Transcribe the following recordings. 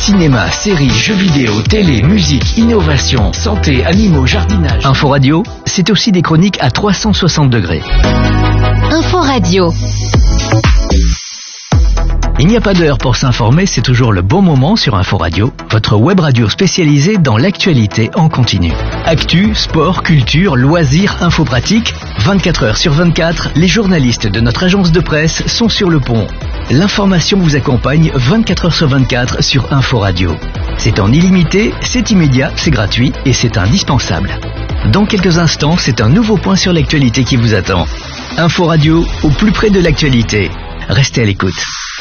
Cinéma, séries, jeux vidéo, télé, musique, innovation, santé, animaux, jardinage. Inforadio, c'est aussi des chroniques à 360 degrés. Inforadio. Il n'y a pas d'heure pour s'informer, c'est toujours le bon moment sur Inforadio, votre web radio spécialisée dans l'actualité en continu. Actu, sport, culture, loisirs, infos pratiques, 24 heures sur 24, les journalistes de notre agence de presse sont sur le pont. L'information vous accompagne 24 heures sur 24 sur Inforadio. C'est en illimité, c'est immédiat, c'est gratuit et c'est indispensable. Dans quelques instants, c'est un nouveau point sur l'actualité qui vous attend. Inforadio, au plus près de l'actualité. Restez à l'écoute.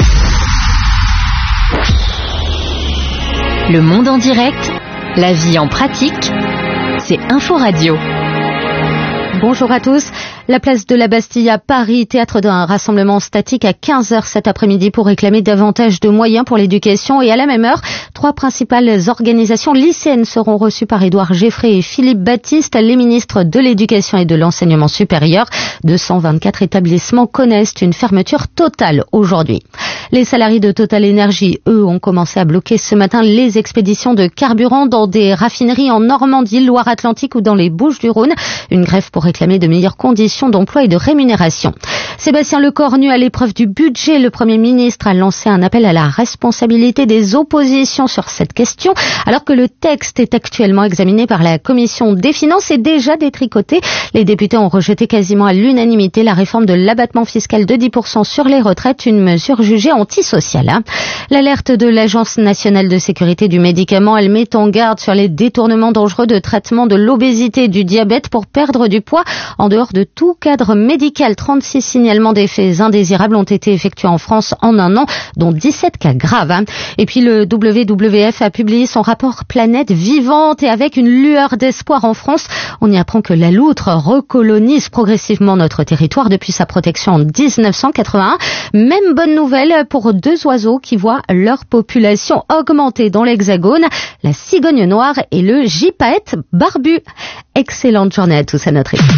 Le monde en direct, la vie en pratique, c'est Inforadio. Bonjour à tous. La place de la Bastille à Paris, théâtre d'un rassemblement statique à 15h cet après-midi pour réclamer davantage de moyens pour l'éducation. Et à la même heure, 3 principales organisations lycéennes seront reçues par Édouard Geffray et Philippe Baptiste, les ministres de l'Éducation et de l'Enseignement supérieur. 224 établissements connaissent une fermeture totale aujourd'hui. Les salariés de Total Energy, eux, ont commencé à bloquer ce matin les expéditions de carburant dans des raffineries en Normandie, Loire-Atlantique ou dans les Bouches-du-Rhône. Une grève pour réclamer de meilleures conditions d'emploi et de rémunération. Sébastien Lecornu, à l'épreuve du budget, le Premier ministre a lancé un appel à la responsabilité des oppositions sur cette question, alors que le texte est actuellement examiné par la Commission des finances et déjà détricoté. Les députés ont rejeté quasiment à l'unanimité la réforme de l'abattement fiscal de 10% sur les retraites, une mesure jugée antisociale. L'alerte de l'Agence nationale de sécurité du médicament, elle met en garde sur les détournements dangereux de traitement de l'obésité et du diabète pour perdre du poids en dehors de tout cadre médical. 36 signalements d'effets indésirables ont été effectués en France en un an, dont 17 cas graves. Et puis le WWF a publié son rapport Planète vivante et avec une lueur d'espoir en France. On y apprend que la loutre recolonise progressivement notre territoire depuis sa protection en 1981. Même bonne nouvelle pour 2 oiseaux qui voient leur population augmenter dans l'Hexagone, la cigogne noire et le gypaète barbu. Excellente journée à tous à notre équipe.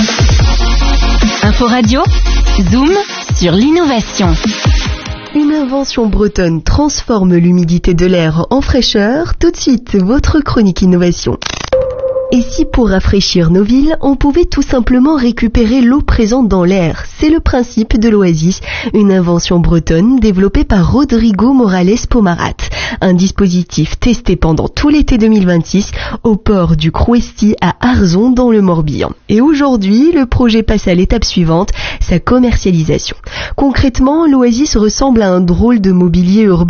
Inforadio, zoom sur l'innovation. Une invention bretonne transforme l'humidité de l'air en fraîcheur. Tout de suite, votre chronique innovation. Et si pour rafraîchir nos villes, on pouvait tout simplement récupérer l'eau présente dans l'air? C'est le principe de l'Oasis, une invention bretonne développée par Rodrigo Morales Pomarat. Un dispositif testé pendant tout l'été 2026 au port du Crouesty à Arzon dans le Morbihan. Et aujourd'hui, le projet passe à l'étape suivante, sa commercialisation. Concrètement, l'Oasis ressemble à un drôle de mobilier urbain